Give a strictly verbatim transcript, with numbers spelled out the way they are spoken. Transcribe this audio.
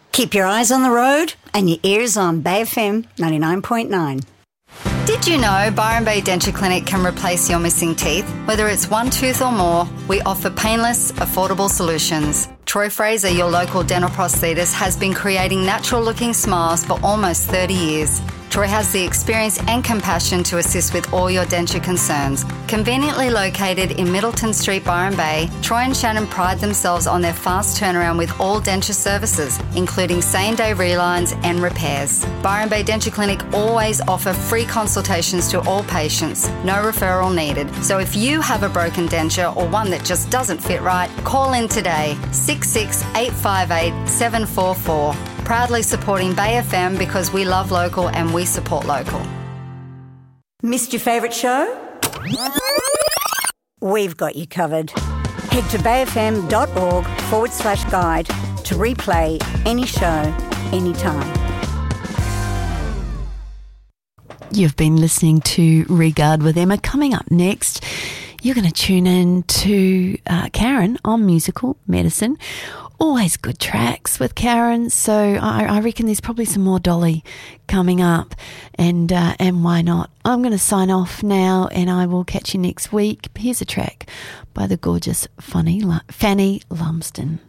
Keep your eyes on the road and your ears on Bay F M ninety-nine point nine. Did you know Byron Bay Denture Clinic can replace your missing teeth? Whether it's one tooth or more, we offer painless, affordable solutions. Troy Fraser, your local dental prosthetist, has been creating natural-looking smiles for almost thirty years. Troy has the experience and compassion to assist with all your denture concerns. Conveniently located in Middleton Street, Byron Bay, Troy and Shannon pride themselves on their fast turnaround with all denture services, including same-day relines and repairs. Byron Bay Denture Clinic always offer free consultations to all patients, no referral needed. So if you have a broken denture or one that just doesn't fit right, call in today, six six eight five eight seven four four. Proudly supporting Bay F M because we love local and we support local. Missed your favourite show? We've got you covered. Head to bayfm.org forward slash guide to replay any show, anytime. You've been listening to Regard with Emma. Coming up next, you're going to tune in to uh, Karen on Musical Medicine. Always good tracks with Karen, so I, I reckon there's probably some more Dolly coming up, and uh, and why not? I'm going to sign off now, and I will catch you next week. Here's a track by the gorgeous Fanny, Fanny Lumsden.